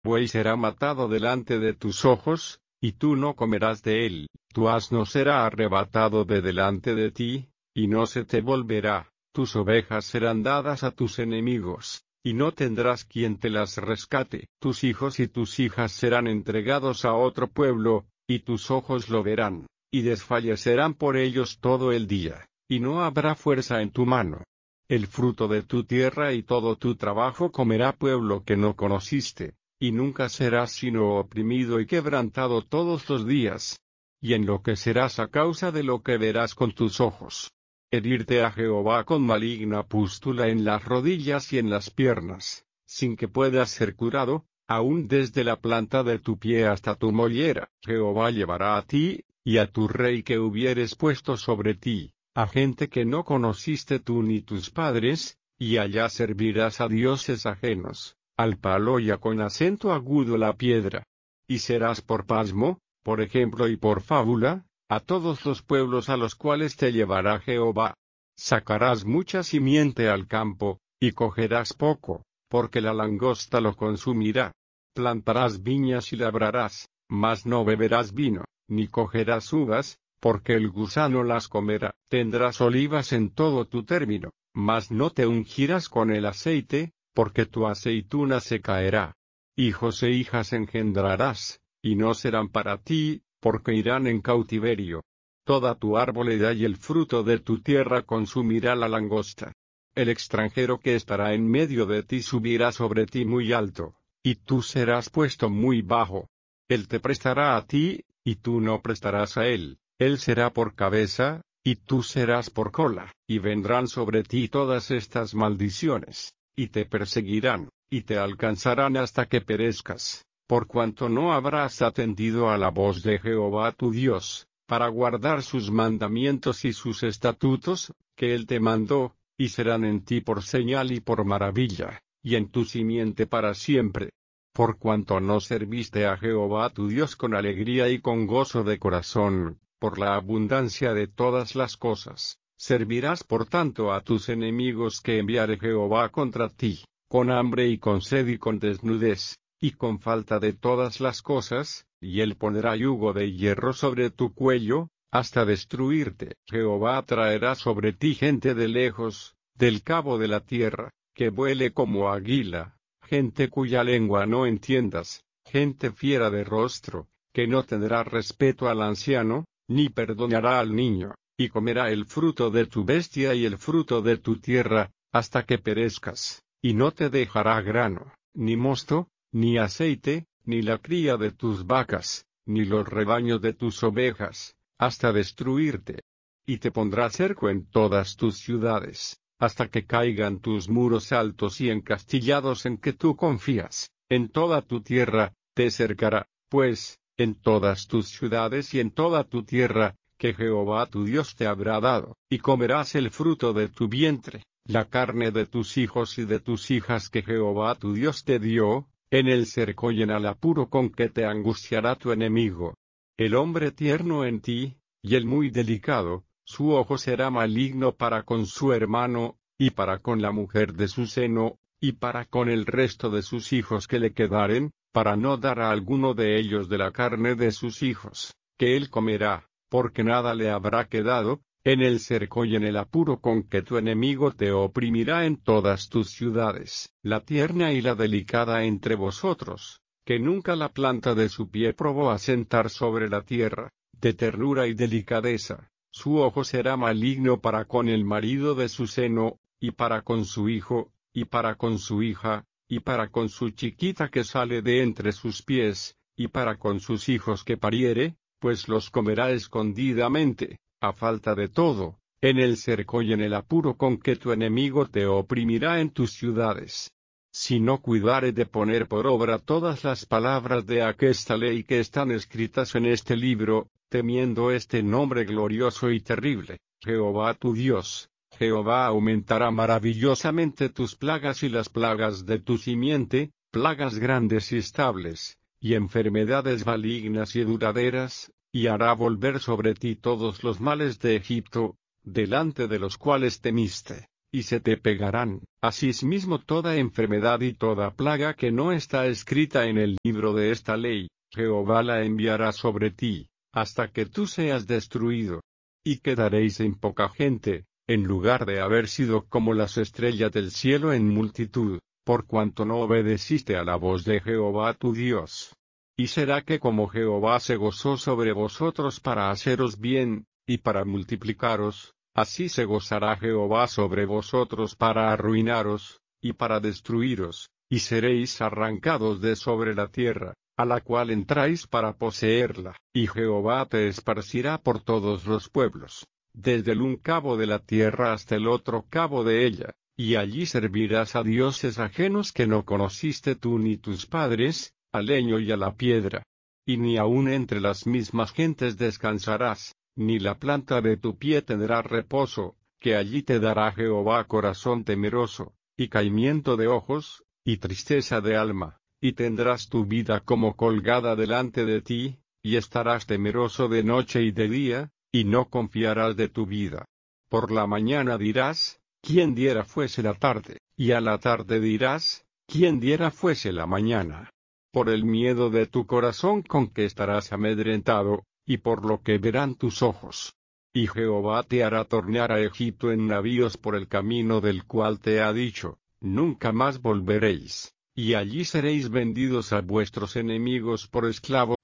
buey será matado delante de tus ojos, y tú no comerás de él, tu asno será arrebatado de delante de ti, y no se te volverá, tus ovejas serán dadas a tus enemigos, y no tendrás quien te las rescate, tus hijos y tus hijas serán entregados a otro pueblo, y tus ojos lo verán, y desfallecerán por ellos todo el día, y no habrá fuerza en tu mano. El fruto de tu tierra y todo tu trabajo comerá pueblo que no conociste, y nunca serás sino oprimido y quebrantado todos los días. Y enloquecerás a causa de lo que verás con tus ojos. Herirte a Jehová con maligna pústula en las rodillas y en las piernas, sin que puedas ser curado, aun desde la planta de tu pie hasta tu mollera. Jehová llevará a ti, y a tu rey que hubieres puesto sobre ti, a gente que no conociste tú ni tus padres, y allá servirás a dioses ajenos, al palo y a con acento agudo la piedra. Y serás por pasmo, por ejemplo y por fábula, a todos los pueblos a los cuales te llevará Jehová. Sacarás mucha simiente al campo, y cogerás poco, porque la langosta lo consumirá. Plantarás viñas y labrarás, mas no beberás vino, ni cogerás uvas, porque el gusano las comerá. Tendrás olivas en todo tu término, mas no te ungirás con el aceite, porque tu aceituna se caerá. Hijos e hijas engendrarás, y no serán para ti, porque irán en cautiverio. Toda tu arboleda y el fruto de tu tierra consumirá la langosta. El extranjero que estará en medio de ti subirá sobre ti muy alto, y tú serás puesto muy bajo. Él te prestará a ti, y tú no prestarás a él. Él será por cabeza, y tú serás por cola. Y vendrán sobre ti todas estas maldiciones, y te perseguirán, y te alcanzarán hasta que perezcas, por cuanto no habrás atendido a la voz de Jehová tu Dios, para guardar sus mandamientos y sus estatutos, que él te mandó, y serán en ti por señal y por maravilla, y en tu simiente para siempre. Por cuanto no serviste a Jehová tu Dios con alegría y con gozo de corazón, por la abundancia de todas las cosas, servirás por tanto a tus enemigos que enviare Jehová contra ti, con hambre y con sed y con desnudez, y con falta de todas las cosas, y él pondrá yugo de hierro sobre tu cuello, hasta destruirte. Jehová traerá sobre ti gente de lejos, del cabo de la tierra, que vuele como águila, gente cuya lengua no entiendas, gente fiera de rostro, que no tendrá respeto al anciano, ni perdonará al niño, y comerá el fruto de tu bestia y el fruto de tu tierra, hasta que perezcas, y no te dejará grano, ni mosto, ni aceite, ni la cría de tus vacas, ni los rebaños de tus ovejas, hasta destruirte. Y te pondrá cerco en todas tus ciudades, hasta que caigan tus muros altos y encastillados en que tú confías. En toda tu tierra, te cercará, pues, en todas tus ciudades y en toda tu tierra, que Jehová tu Dios te habrá dado, y comerás el fruto de tu vientre, la carne de tus hijos y de tus hijas que Jehová tu Dios te dio, en el cerco y en el apuro con que te angustiará tu enemigo. El hombre tierno en ti, y el muy delicado, su ojo será maligno para con su hermano, y para con la mujer de su seno, y para con el resto de sus hijos que le quedaren, para no dar a alguno de ellos de la carne de sus hijos, que él comerá, porque nada le habrá quedado, en el cerco y en el apuro con que tu enemigo te oprimirá en todas tus ciudades. La tierna y la delicada entre vosotros, que nunca la planta de su pie probó a sentar sobre la tierra, de ternura y delicadeza, su ojo será maligno para con el marido de su seno, y para con su hijo, y para con su hija, y para con su chiquita que sale de entre sus pies, y para con sus hijos que pariere, pues los comerá escondidamente, a falta de todo, en el cerco y en el apuro con que tu enemigo te oprimirá en tus ciudades. Si no cuidare de poner por obra todas las palabras de aquesta ley que están escritas en este libro, temiendo este nombre glorioso y terrible, Jehová tu Dios, Jehová aumentará maravillosamente tus plagas y las plagas de tu simiente, plagas grandes y estables, y enfermedades malignas y duraderas, y hará volver sobre ti todos los males de Egipto, delante de los cuales temiste, y se te pegarán, asimismo toda enfermedad y toda plaga que no está escrita en el libro de esta ley, Jehová la enviará sobre ti, hasta que tú seas destruido. Y quedaréis en poca gente, en lugar de haber sido como las estrellas del cielo en multitud, por cuanto no obedeciste a la voz de Jehová tu Dios. Y será que como Jehová se gozó sobre vosotros para haceros bien, y para multiplicaros, así se gozará Jehová sobre vosotros para arruinaros, y para destruiros, y seréis arrancados de sobre la tierra, a la cual entráis para poseerla, y Jehová te esparcirá por todos los pueblos, desde el un cabo de la tierra hasta el otro cabo de ella, y allí servirás a dioses ajenos que no conociste tú ni tus padres, al leño y a la piedra. Y ni aun entre las mismas gentes descansarás, ni la planta de tu pie tendrá reposo, que allí te dará Jehová corazón temeroso, y caimiento de ojos, y tristeza de alma, y tendrás tu vida como colgada delante de ti, y estarás temeroso de noche y de día, y no confiarás de tu vida. Por la mañana dirás, ¿quién diera fuese la tarde? Y a la tarde dirás, ¿quién diera fuese la mañana? Por el miedo de tu corazón con que estarás amedrentado, y por lo que verán tus ojos. Y Jehová te hará tornar a Egipto en navíos por el camino del cual te ha dicho, nunca más volveréis, y allí seréis vendidos a vuestros enemigos por esclavos